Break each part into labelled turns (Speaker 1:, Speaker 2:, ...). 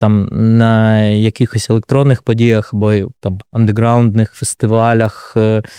Speaker 1: там на якихось електронних подіях або там андеграундних фестивалях.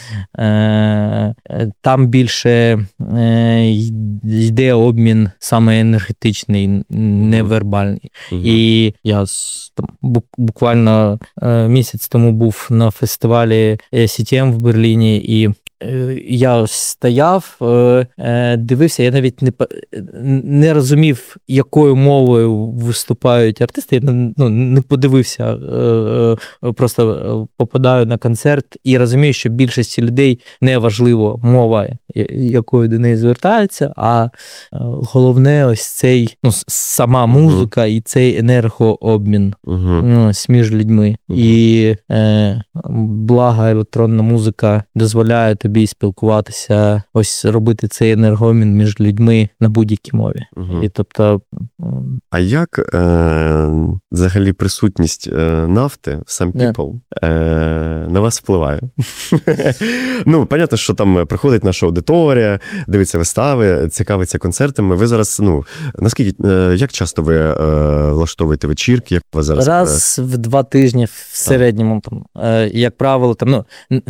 Speaker 1: Там більше йде обмін саме енергетичний, невербальний. І я там, буквально місяць тому був на фестивалі CTM в Берліні, і я стояв, дивився, я навіть не розумів, якою мовою виступають артисти, я не подивився, просто попадаю на концерт і розумію, що більшості людей не важливо мова, якою до неї звертаються, а головне ось цей, сама музика і цей енергообмін між людьми. І благо електронна музика дозволяє тобі спілкуватися, ось робити цей енергообмін між людьми на будь-якій мові. І тобто...
Speaker 2: А як взагалі присутність нафти в Some People на вас впливає? Понятно, що там приходить наша аудиторія, дивиться вистави, цікавиться концертами. Ви зараз, наскільки, як часто ви влаштовуєте вечірки? Як у вас зараз?
Speaker 1: Раз в 2 тижні в середньому, там, як правило, там,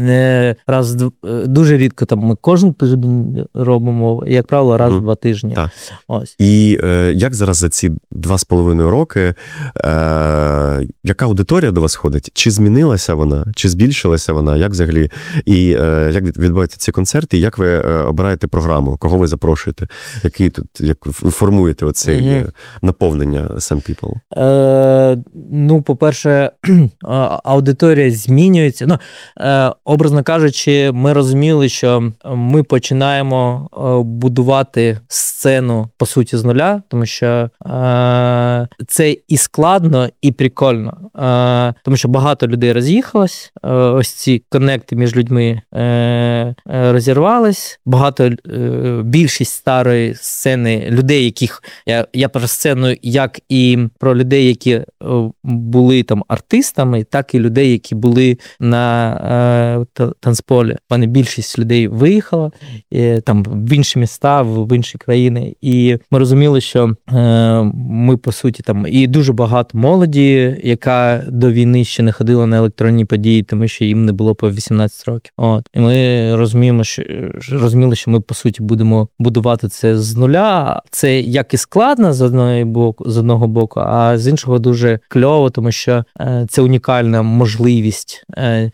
Speaker 1: дуже рідко там ми кожен тиждень робимо, як правило, раз в 2 тижні.
Speaker 2: Так.
Speaker 1: Ось.
Speaker 2: І як зараз за ці 2,5 роки, яка аудиторія до вас ходить? Чи змінилася вона? Чи збільшилася вона? Як взагалі? І як відбуваються ці концерти? Як ви обираєте програму? Кого ви запрошуєте? Як ви формуєте оце наповнення Some People?
Speaker 1: По-перше, аудиторія змінюється. Образно кажучи, ми розуміли, що ми починаємо будувати сцену, по суті, з нуля, тому що це і складно, і прикольно. Тому що багато людей роз'їхалось, ось ці коннекти між людьми розірвались, більшість старої сцени людей, яких я про сцену як і про людей, які були там артистами, так і людей, які були на танцполі. Більшість людей виїхала там в інші міста, в інші країни. І ми розуміли, що ми, по суті, там і дуже багато молоді, яка до війни ще не ходила на електронні події, тому що їм не було по 18 років. І ми розуміли, що ми, по суті, будемо будувати це з нуля. Це як і складно з одного боку, а з іншого дуже кльово, тому що це унікальна можливість.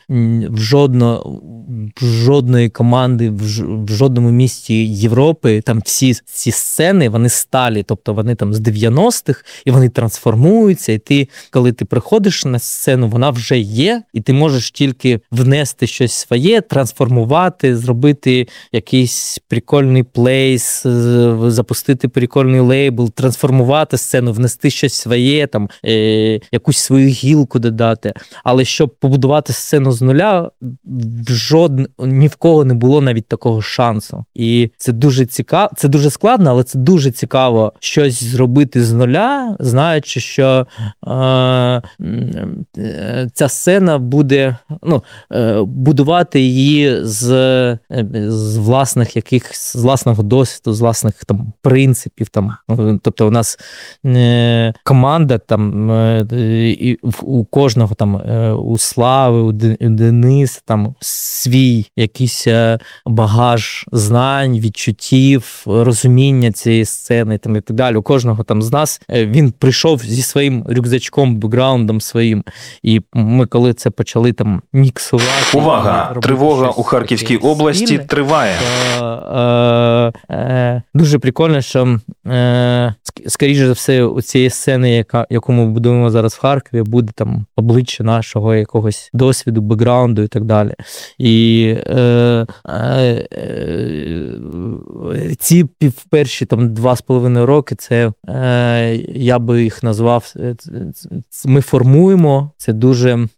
Speaker 1: Жодної команди в жодному місті Європи, там всі ці сцени, вони сталі, тобто вони там з 90-х, і вони трансформуються, і коли ти приходиш на сцену, вона вже є, і ти можеш тільки внести щось своє, трансформувати, зробити якийсь прикольний плейс, запустити прикольний лейбл, трансформувати сцену, внести щось своє, там, якусь свою гілку додати. Але щоб побудувати сцену з нуля, ні в кого не було навіть такого шансу. І це дуже цікаво, це дуже складно, але це дуже цікаво щось зробити з нуля, знаючи, що ця сцена буде, будувати її з власного досвіду, з власних там принципів. Там. Тобто у нас команда там у кожного там, у Слави, у Дениса там свій якийсь багаж знань, відчуттів, розуміння цієї сцени там, і так далі. У кожного там з нас він прийшов зі своїм рюкзачком, бекграундом своїм. І ми коли це почали там міксувати...
Speaker 3: Увага! Тривога у Харківській області триває.
Speaker 1: Дуже прикольно, що скоріше за все у цієї сцени, яку ми будуємо зараз в Харкові, буде там обличчя нашого якогось досвіду, бекграунду і так далі. І ці перші там 2,5 роки, це я би їх назвав, ми формуємо, це дуже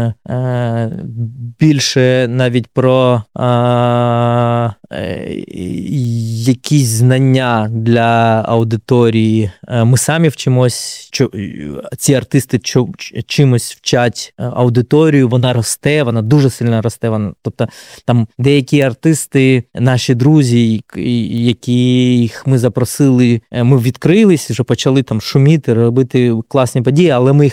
Speaker 1: більше навіть про якісь знання для аудиторії. Ми самі вчимось, ці артисти чимось вчать аудиторію, вона росте, вона дуже сильно росте. Тобто там деякі артисти, наші друзі, яких ми запросили, ми відкрились, вже почали там шуміти, робити класні події, але ми їх